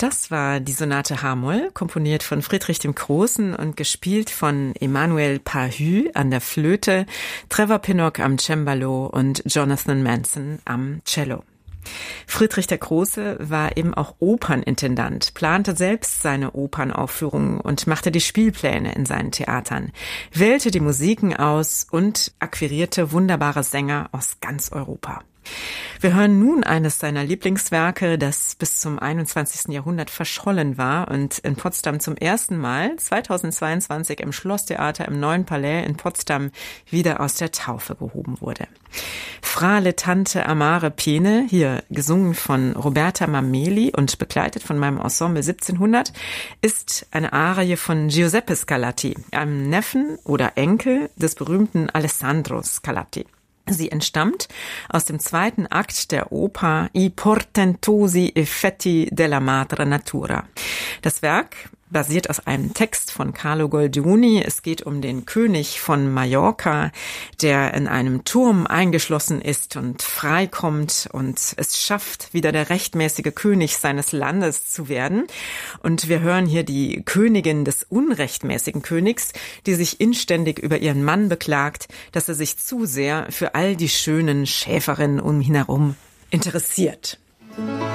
Das war die Sonate H-Moll, komponiert von Friedrich dem Großen und gespielt von Emmanuel Pahü an der Flöte, Trevor Pinnock am Cembalo und Jonathan Manson am Cello. Friedrich der Große war eben auch Opernintendant, plante selbst seine Opernaufführungen und machte die Spielpläne in seinen Theatern, wählte die Musiken aus und akquirierte wunderbare Sänger aus ganz Europa. Wir hören nun eines seiner Lieblingswerke, das bis zum 21. Jahrhundert verschollen war und in Potsdam zum ersten Mal 2022 im Schlosstheater im Neuen Palais in Potsdam wieder aus der Taufe gehoben wurde. Fra le tante amare pene, hier gesungen von Roberta Mameli und begleitet von meinem Ensemble 1700, ist eine Arie von Giuseppe Scarlatti, einem Neffen oder Enkel des berühmten Alessandro Scarlatti. Sie entstammt aus dem zweiten Akt der Oper I portentosi effetti della madre natura. Das Werk basiert aus einem Text von Carlo Goldoni. Es geht um den König von Mallorca, der in einem Turm eingeschlossen ist und freikommt und es schafft, wieder der rechtmäßige König seines Landes zu werden. Und wir hören hier die Königin des unrechtmäßigen Königs, die sich inständig über ihren Mann beklagt, dass er sich zu sehr für all die schönen Schäferinnen um ihn herum interessiert.